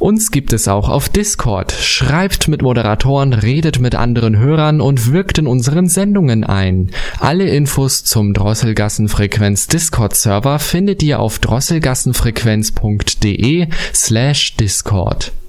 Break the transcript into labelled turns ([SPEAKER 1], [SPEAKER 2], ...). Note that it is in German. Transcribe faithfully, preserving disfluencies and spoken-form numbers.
[SPEAKER 1] Uns gibt es auch auf Discord. Schreibt mit Moderatoren, redet mit anderen Hörern und wirkt in unseren Sendungen ein. Alle Infos zum Drosselgassenfrequenz Discord-Server findet ihr auf drosselgassenfrequenz punkt de slash Discord.